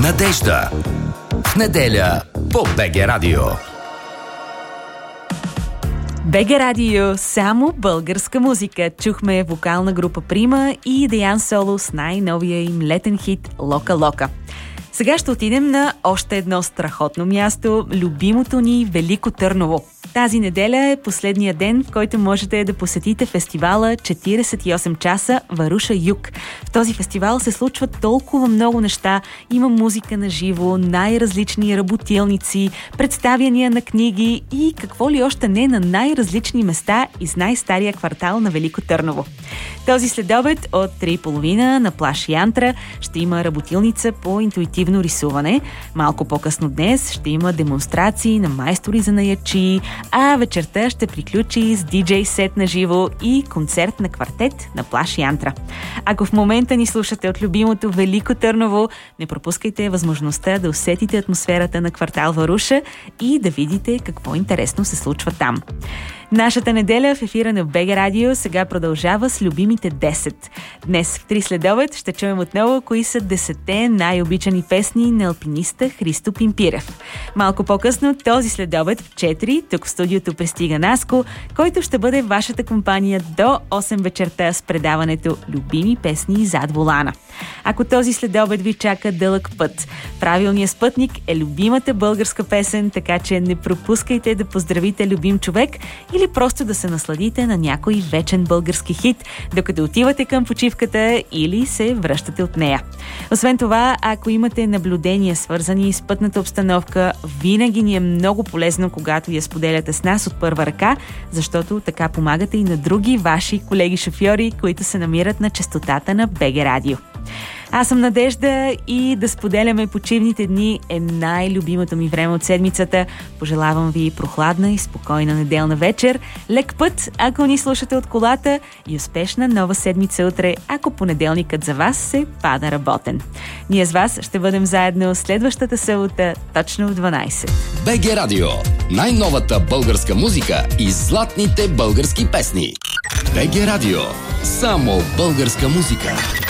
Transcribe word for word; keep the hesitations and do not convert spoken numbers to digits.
Надежда. В неделя по БГ Радио. БГ Радио, само българска музика. Чухме вокална група Прима и Деян Соло с най-новия им летен хит Лока Лока. Сега ще отидем на още едно страхотно място, любимото ни Велико Търново. Тази неделя е последния ден, в който можете да посетите фестивала четиридесет и осем часа Варуша Юг. В този фестивал се случват толкова много неща. Има музика на живо, най-различни работилници, представяния на книги и какво ли още не на най-различни места из най-стария квартал на Велико Търново. Този следобед от три и половина на плаж Янтра ще има работилница по интуитивно рисуване. Малко по-късно днес ще има демонстрации на майстори за наячи, а вечерта ще приключи с диджей сет на живо и концерт на квартет на плаж Янтра. Ако в момента ни слушате от любимото Велико Търново, не пропускайте възможността да усетите атмосферата на квартал Варуша и да видите какво интересно се случва там. Нашата неделя в ефира на БГ Радио сега продължава с любимите десет. Днес в три следобед ще чуем отново кои са десетте най-обичани песни на алпиниста Христо Пимпирев. Малко по-късно този следобед в четири, тук в студиото пристига Наско, който ще бъде вашата компания до осем вечерта с предаването Любими песни зад волана. Ако този следобед ви чака дълъг път, правилният спътник е любимата българска песен, така че не пропускайте да поздравите любим човек или просто да се насладите на някой вечен български хит, докато отивате към почивката или се връщате от нея. Освен това, ако имате наблюдения, свързани с пътната обстановка, винаги ни е много полезно, когато я споделяте с нас от първа ръка, защото така помагате и на други ваши колеги-шофьори, които се намират на честотата на БГ Радио. Аз съм Надежда и да споделяме почивните дни е най-любимото ми време от седмицата. Пожелавам ви прохладна и спокойна неделна вечер, лек път, ако ни слушате от колата, и успешна нова седмица утре, ако понеделникът за вас се пада работен. Ние с вас ще бъдем заедно следващата събота, точно в дванайсет. БГ Радио. Най-новата българска музика и златните български песни. БГ Радио. Само българска музика.